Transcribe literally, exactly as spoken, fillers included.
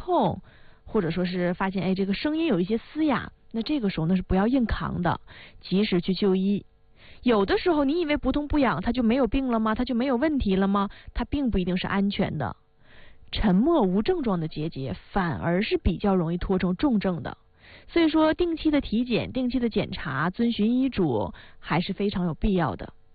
痛，或者说是发现哎这个声音有一些嘶哑，那这个时候呢是不要硬扛的，及时去就医。有的时候你以为不痛不痒它就没有病了吗？它就没有问题了吗？它并不一定是安全的。沉默无症状的结节反而是比较容易拖成重症的。所以说定期的体检、定期的检查、遵循医嘱还是非常有必要的。